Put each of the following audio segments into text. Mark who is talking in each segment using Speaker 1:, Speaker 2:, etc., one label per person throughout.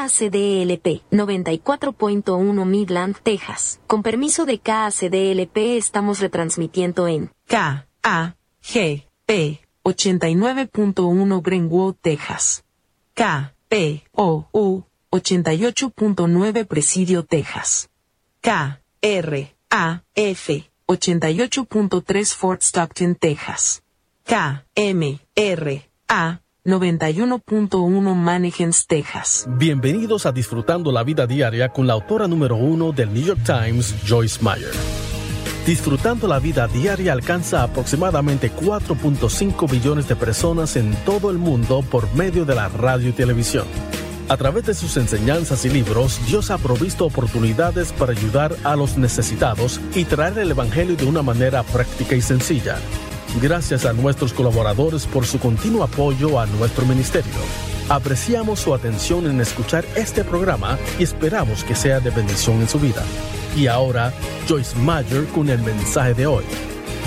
Speaker 1: KACDLP, 94.1 Midland, Texas. Con permiso de KACDLP estamos retransmitiendo en KAGP, 89.1 Greenwood, Texas. KPOU, 88.9 Presidio, Texas. KRAF, 88.3 Fort Stockton, Texas. KMRA, 91.1 Mannequins, Texas.
Speaker 2: Bienvenidos a Disfrutando la Vida Diaria con la autora número 1 del New York Times, Joyce Meyer. Disfrutando la Vida Diaria alcanza aproximadamente 4.5 billones de personas en todo el mundo por medio de la radio y televisión. A través de sus enseñanzas y libros, Dios ha provisto oportunidades para ayudar a los necesitados y traer el Evangelio de una manera práctica y sencilla. Gracias a nuestros colaboradores por su continuo apoyo a nuestro ministerio. Apreciamos su atención en escuchar este programa y esperamos que sea de bendición en su vida. Y ahora, Joyce Meyer con el mensaje de hoy.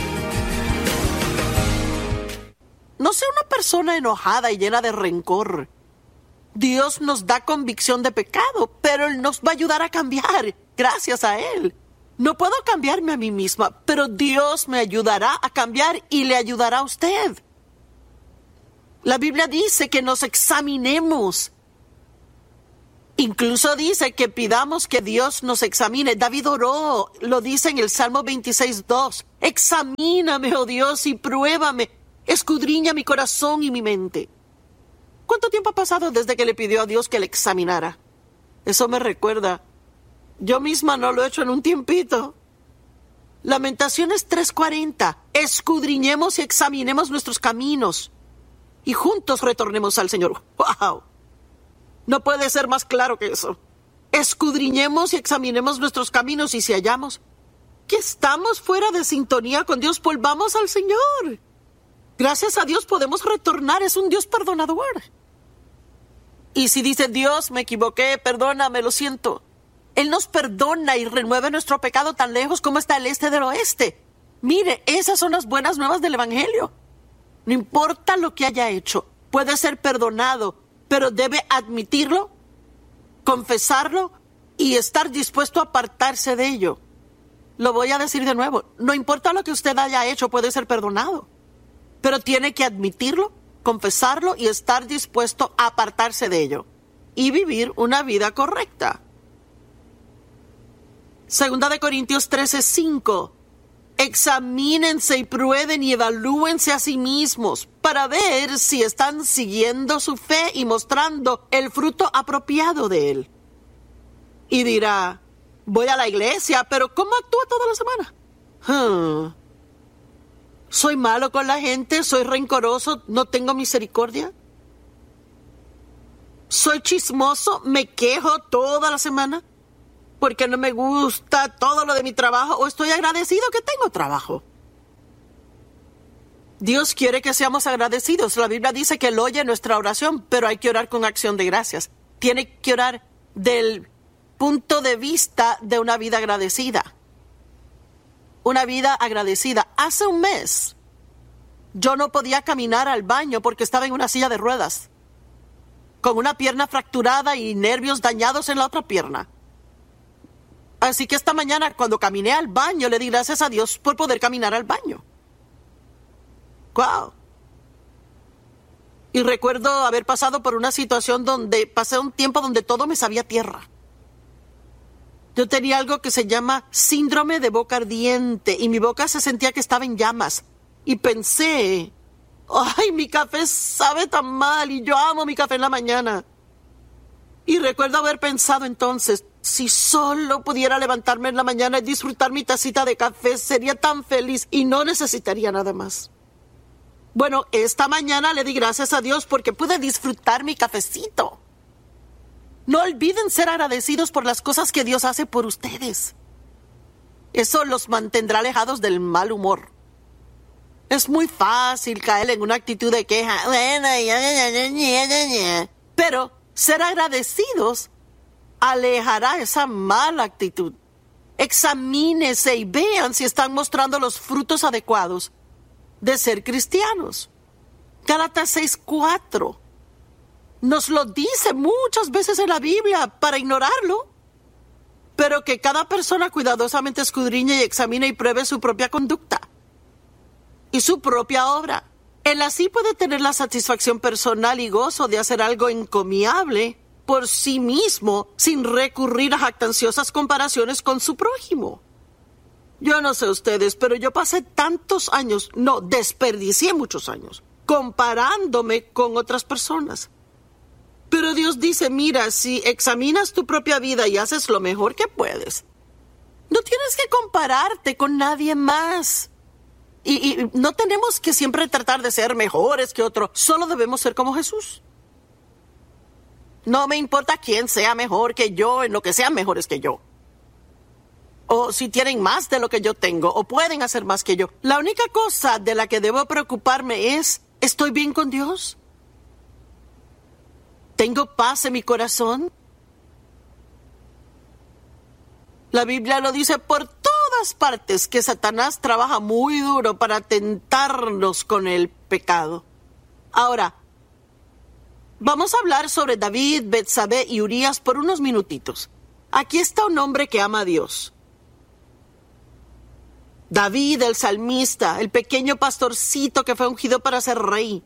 Speaker 3: No sea una persona enojada y llena de rencor. Dios nos da convicción de pecado, pero Él nos va a ayudar a cambiar, gracias a Él. No puedo cambiarme a mí misma, pero Dios me ayudará a cambiar y le ayudará a usted. La Biblia dice que nos examinemos. Incluso dice que pidamos que Dios nos examine. David oró, lo dice en el Salmo 26:2. Examíname, oh Dios, y pruébame. Escudriña mi corazón y mi mente. ¿Cuánto tiempo ha pasado desde que le pidió a Dios que le examinara? Eso me recuerda. Yo misma no lo he hecho en un tiempito. Lamentaciones 3:40. Escudriñemos y examinemos nuestros caminos y juntos retornemos al Señor. ¡Wow! No puede ser más claro que eso. Escudriñemos y examinemos nuestros caminos y si hallamos que estamos fuera de sintonía con Dios, volvamos al Señor. Gracias a Dios podemos retornar. Es un Dios perdonador. Y si dice, Dios, me equivoqué, perdóname, lo siento, Él nos perdona y renueva nuestro pecado tan lejos como está el este del oeste. Mire, esas son las buenas nuevas del Evangelio. No importa lo que haya hecho, puede ser perdonado, pero debe admitirlo, confesarlo y estar dispuesto a apartarse de ello. Lo voy a decir de nuevo. No importa lo que usted haya hecho, puede ser perdonado, pero tiene que admitirlo, confesarlo y estar dispuesto a apartarse de ello y vivir una vida correcta. 2 Corintios 13:5. Examínense y prueben y evalúense a sí mismos para ver si están siguiendo su fe y mostrando el fruto apropiado de él. Y dirá, voy a la iglesia, pero ¿cómo actúa toda la semana? ¿Soy malo con la gente? ¿Soy rencoroso? ¿No tengo misericordia? ¿Soy chismoso? ¿Me quejo toda la semana? ¿Porque no me gusta todo lo de mi trabajo o estoy agradecido que tengo trabajo? Dios quiere que seamos agradecidos. La Biblia dice que Él oye nuestra oración, pero hay que orar con acción de gracias. Tiene que orar del punto de vista de una vida agradecida. Una vida agradecida. Hace un mes, yo no podía caminar al baño porque estaba en una silla de ruedas, con una pierna fracturada y nervios dañados en la otra pierna. Así que esta mañana, cuando caminé al baño, le di gracias a Dios por poder caminar al baño. ¡Wow! Y recuerdo haber pasado por una situación donde pasé un tiempo donde todo me sabía tierra. Yo tenía algo que se llama síndrome de boca ardiente y mi boca se sentía que estaba en llamas. Y pensé, ¡ay, mi café sabe tan mal y yo amo mi café en la mañana! Y recuerdo haber pensado entonces, si solo pudiera levantarme en la mañana y disfrutar mi tacita de café, sería tan feliz y no necesitaría nada más. Bueno, esta mañana le di gracias a Dios porque pude disfrutar mi cafecito. No olviden ser agradecidos por las cosas que Dios hace por ustedes. Eso los mantendrá alejados del mal humor. Es muy fácil caer en una actitud de queja. Pero ser agradecidos alejará esa mala actitud. Examínense y vean si están mostrando los frutos adecuados de ser cristianos. Gálatas 6:4. nos lo dice muchas veces en la Biblia para ignorarlo. Pero que cada persona cuidadosamente escudriñe y examine y pruebe su propia conducta y su propia obra. Él así puede tener la satisfacción personal y gozo de hacer algo encomiable por sí mismo sin recurrir a jactanciosas comparaciones con su prójimo. Yo no sé ustedes, pero yo pasé desperdicié muchos años comparándome con otras personas. Pero Dios dice, mira, si examinas tu propia vida y haces lo mejor que puedes, no tienes que compararte con nadie más. Y no tenemos que siempre tratar de ser mejores que otro, solo debemos ser como Jesús. No me importa quién sea mejor que yo en lo que sean mejores que yo. O si tienen más de lo que yo tengo, o pueden hacer más que yo. La única cosa de la que debo preocuparme es, ¿estoy bien con Dios? ¿Tengo paz en mi corazón? La Biblia lo dice por todas partes que Satanás trabaja muy duro para tentarnos con el pecado. Ahora, vamos a hablar sobre David, Betsabé y Urías por unos minutitos. Aquí está un hombre que ama a Dios. David, el salmista, el pequeño pastorcito que fue ungido para ser rey.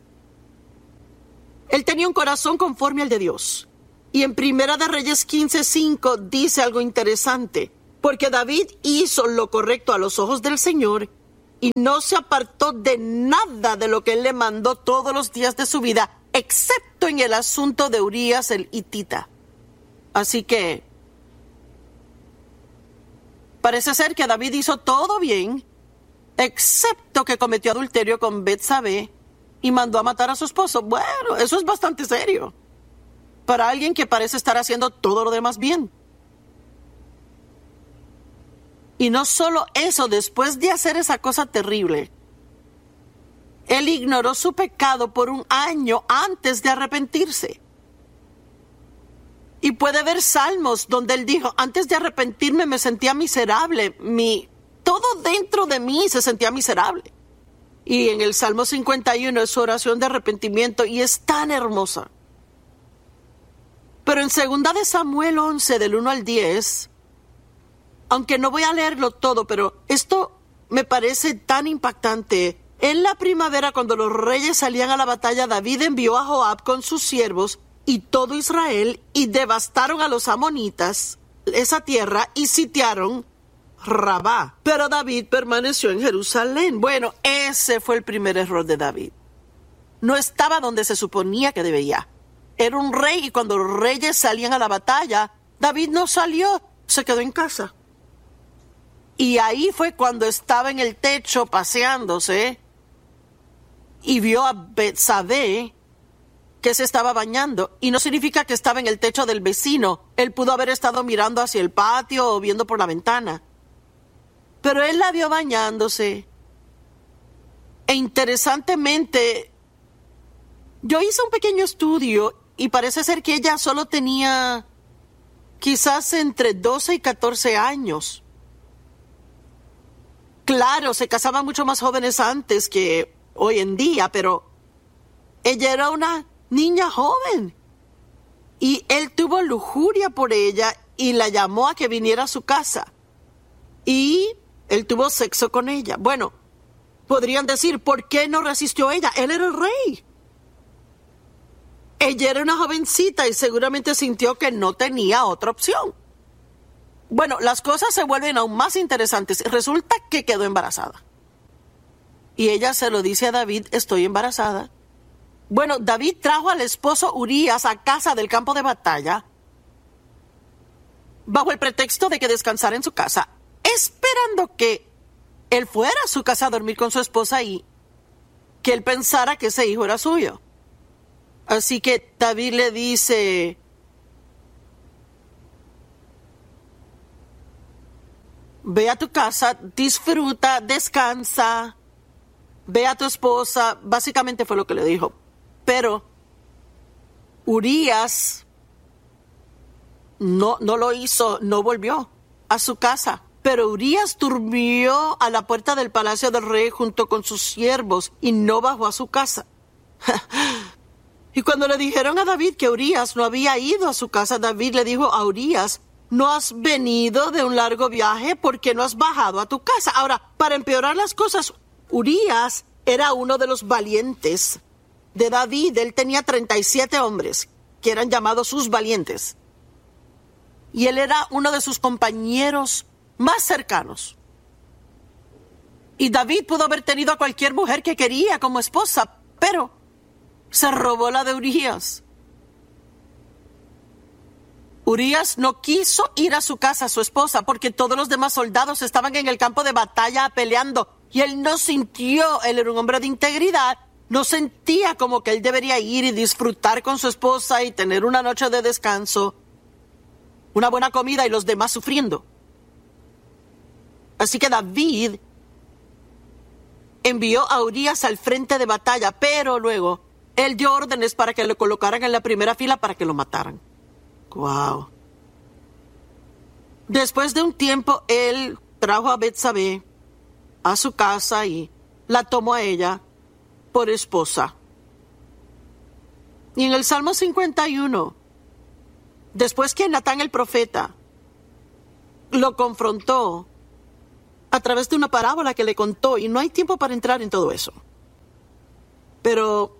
Speaker 3: Él tenía un corazón conforme al de Dios. Y en Primera de Reyes 15:5 dice algo interesante. Porque David hizo lo correcto a los ojos del Señor y no se apartó de nada de lo que Él le mandó todos los días de su vida, excepto en el asunto de Urías el hitita. Así que parece ser que David hizo todo bien, excepto que cometió adulterio con Betsabé y mandó a matar a su esposo. Bueno, eso es bastante serio para alguien que parece estar haciendo todo lo demás bien. Y no solo eso, después de hacer esa cosa terrible, él ignoró su pecado por 1 año antes de arrepentirse. Y puede ver salmos donde él dijo, antes de arrepentirme me sentía miserable, todo dentro de mí se sentía miserable. Y en el Salmo 51 es su oración de arrepentimiento y es tan hermosa. Pero en 2 de Samuel 11, del 1 al 10, aunque no voy a leerlo todo, pero esto me parece tan impactante. En la primavera, cuando los reyes salían a la batalla, David envió a Joab con sus siervos y todo Israel y devastaron a los amonitas, esa tierra, y sitiaron Rabá. Pero David permaneció en Jerusalén. Bueno, ese fue el primer error de David. No estaba donde se suponía que debía. Era un rey y cuando los reyes salían a la batalla, David no salió, se quedó en casa. Y ahí fue cuando estaba en el techo paseándose y vio a Betsabé que se estaba bañando. Y no significa que estaba en el techo del vecino. Él pudo haber estado mirando hacia el patio o viendo por la ventana. Pero él la vio bañándose. E interesantemente, yo hice un pequeño estudio y parece ser que ella solo tenía quizás entre 12 y 14 años. Claro, se casaban mucho más jóvenes antes que hoy en día, pero ella era una niña joven. Y él tuvo lujuria por ella y la llamó a que viniera a su casa. Y él tuvo sexo con ella. Bueno, podrían decir, ¿por qué no resistió ella? Él era el rey. Ella era una jovencita y seguramente sintió que no tenía otra opción. Bueno, las cosas se vuelven aún más interesantes. Resulta que quedó embarazada. Y ella se lo dice a David, estoy embarazada. Bueno, David trajo al esposo Urías a casa del campo de batalla bajo el pretexto de que descansara en su casa, esperando que él fuera a su casa a dormir con su esposa y que él pensara que ese hijo era suyo. Así que David le dice, ve a tu casa, disfruta, descansa, ve a tu esposa. Básicamente fue lo que le dijo. Pero Urías no lo hizo, no volvió a su casa. Pero Urías durmió a la puerta del palacio del rey junto con sus siervos y no bajó a su casa. Y cuando le dijeron a David que Urías no había ido a su casa, David le dijo a Urías: ¿no has venido de un largo viaje? ¿Por qué no has bajado a tu casa? Ahora, para empeorar las cosas, Urías era uno de los valientes de David. Él tenía 37 hombres que eran llamados sus valientes. Y él era uno de sus compañeros más cercanos. Y David pudo haber tenido a cualquier mujer que quería como esposa, pero se robó la de Urías. Urías no quiso ir a su casa, a su esposa, porque todos los demás soldados estaban en el campo de batalla peleando. Y él no sintió, él era un hombre de integridad, no sentía como que él debería ir y disfrutar con su esposa y tener una noche de descanso, una buena comida y los demás sufriendo. Así que David envió a Urías al frente de batalla, pero luego él dio órdenes para que lo colocaran en la primera fila para que lo mataran. ¡Wow! Después de un tiempo, él trajo a Betsabé a su casa y la tomó a ella por esposa. Y en el Salmo 51, después que Natán el profeta lo confrontó a través de una parábola que le contó, y no hay tiempo para entrar en todo eso, pero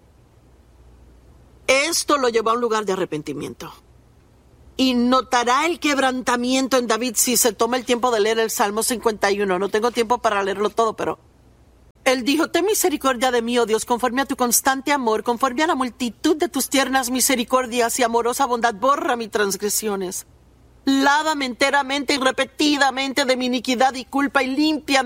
Speaker 3: esto lo llevó a un lugar de arrepentimiento. Y notará el quebrantamiento en David si se toma el tiempo de leer el Salmo 51. No tengo tiempo para leerlo todo, pero él dijo: ten misericordia de mí, oh Dios, conforme a tu constante amor, conforme a la multitud de tus tiernas misericordias y amorosa bondad, borra mis transgresiones. Lávame enteramente y repetidamente de mi iniquidad y culpa y límpiame